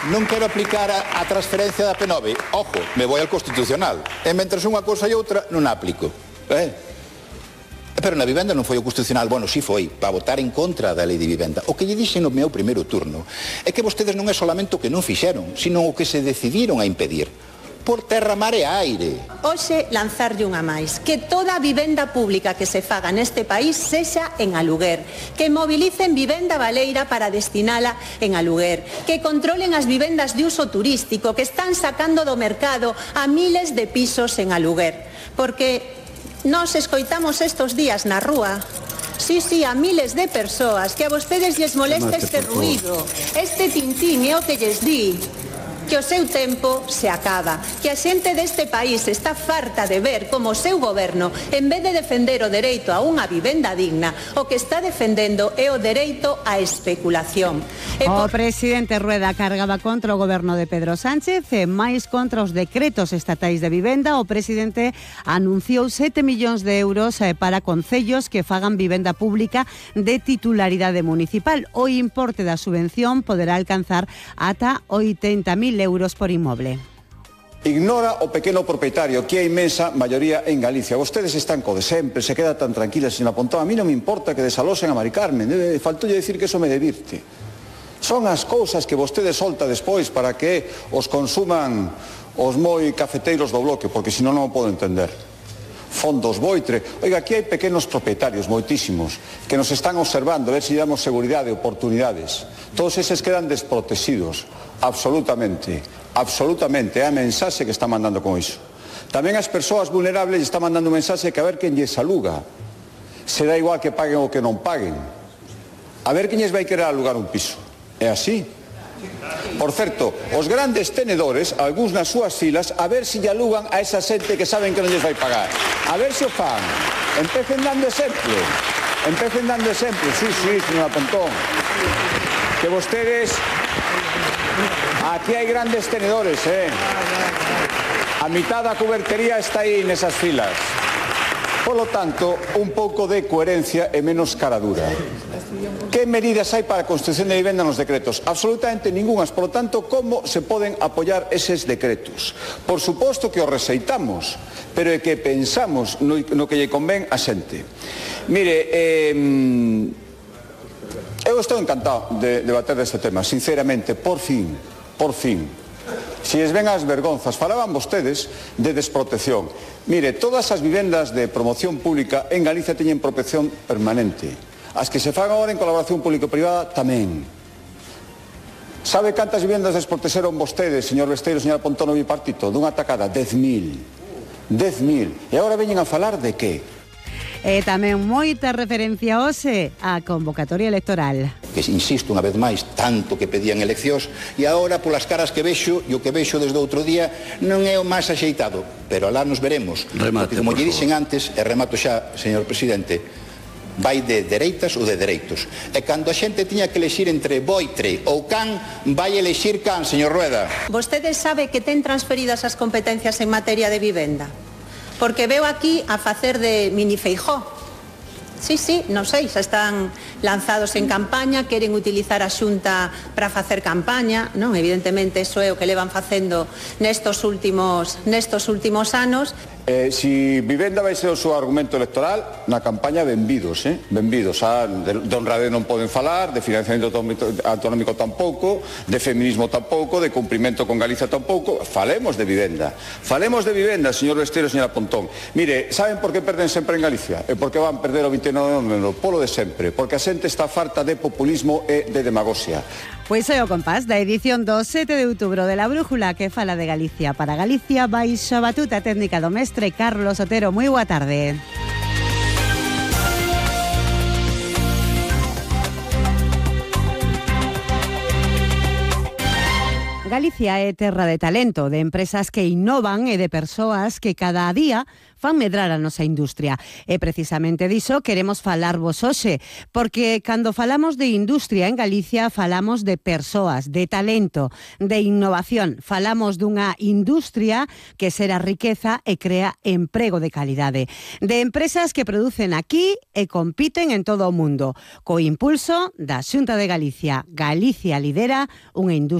non quero aplicar a transferencia da P9. Ojo, me voy al Constitucional. E mentres unha cousa e outra non a aplico. Pero na vivenda non foi o Constitucional. Bueno, si foi, para votar en contra da lei de vivenda. O que lle dixen no meu primeiro turno é que vostedes non é solamente o que non fixeron, sino o que se decidiron a impedir. Por terra, mar e aire. Hoxe lanzarlle unha máis, que toda a vivenda pública que se faga neste país sexa en aluguer, que mobilicen vivenda baleira para destinala en aluguer, que controlen as vivendas de uso turístico que están sacando do mercado a miles de pisos en aluguer, porque nós escoitamos estos días na rúa. Sí, a miles de persoas que a vostedes lles molesta este ruído, este tintín é o que lles di que o seu tempo se acaba, que a xente deste país está farta de ver como o seu goberno, en vez de defender o dereito a unha vivenda digna, o que está defendendo é o dereito á especulación. O presidente Rueda cargaba contra o goberno de Pedro Sánchez e máis contra os decretos estatais de vivenda. O presidente anunciou 7 millóns de euros para concellos que fagan vivenda pública de titularidade municipal. O importe da subvención poderá alcanzar ata 80.000 euros por inmoble. Ignora o pequeno propietario, que é a inmensa maioría en Galicia. Vostedes están co de sempre, se queda tan tranquila, señora Pontón. A mí non me importa que desalosen a Mari Carmen, faltoulle dicir que eso me divirte. Son as cousas que vostedes solta despois para que os consuman os moi cafeteiros do bloque, porque senón non o podo entender. Fondos Boitre. Oiga, aquí hai pequenos propietarios, moitísimos, que nos están observando, a ver se damos seguridade, oportunidades. Todos eses quedan desprotegidos. Absolutamente, é a mensaxe que está mandando con iso. Tamén as persoas vulnerables está mandando un mensaxe que a ver quen lles aluga. Será igual que paguen ou que non paguen. A ver quen lles vai querer alugar un piso. É así. Por certo, os grandes tenedores, algúns nas súas filas, a ver se lle alugan a esa xente que saben que non lles vai pagar. A ver se o fan. Empecen dando exemplo. Sí, señora Pontón. Que vostedes... Aquí hai grandes tenedores, A mitad da cubertería está aí nesas filas. Por lo tanto, un pouco de coherencia e menos cara dura. Que medidas hai para a construción de vivenda nos decretos? Absolutamente ningunhas. Por lo tanto, como se poden apoiar eses decretos? Por suposto que os rexeitamos, pero é que pensamos no que lle convén a xente. Mire, eu estou encantado de debater deste tema, sinceramente, por fin. Si es ven as vergonzas, falaban vostedes de desprotección. Mire, todas as vivendas de promoción pública en Galicia teñen protección permanente. As que se fan agora en colaboración público-privada tamén. Sabe cantas vivendas desprotexeron vostedes, señor Besteiro, señora Pontón no bipartito? Dunha tacada, 10.000. E agora veñen a falar de que? E tamén moita referencia hoxe á convocatoria electoral. Que insisto unha vez máis, tanto que pedían eleccións, e agora polas caras que vexo, e o que vexo desde outro día, non é o máis axeitado, pero alá nos veremos. Remate, porque, como lle dixen antes, e remato xa, señor presidente, vai de dereitas ou de dereitos. E cando a xente tiña que elexir entre Boitre ou Can, vai elexir Can, señor Rueda. Vostedes sabe que ten transferidas as competencias en materia de vivenda? Porque veo aquí a facer de mini Feijóo. Sí, non sei, xa están lanzados en campaña, queren utilizar a Xunta para facer campaña, non? Evidentemente, iso é o que levan facendo nestos últimos anos. Si vivenda vai ser o seu argumento electoral, na campaña benvidos, benvidos. De honradez non poden falar, de financiamento autonómico tampouco, de feminismo tampouco, de cumprimento con Galicia tampouco. Falemos de vivenda, señor Besteiro, señora Pontón. Mire, saben por que perden sempre en Galicia? E por que van perder o 29 de novembro? Polo de sempre, porque a xente está farta de populismo e de demagoxia. Pois é o compás da edición do 7 de outubro de La Brújula, que fala de Galicia para Galicia, baixo a batuta técnica do mestre Carlos Otero. Moi boa tarde. Galicia é terra de talento, de empresas que innovan e de persoas que cada día fan medrar a nosa industria. E precisamente diso queremos falarvos hoxe, porque cando falamos de industria en Galicia falamos de persoas, de talento, de innovación. Falamos dunha industria que xera riqueza e crea emprego de calidade. De empresas que producen aquí e compiten en todo o mundo. Co impulso da Xunta de Galicia. Galicia lidera unha industria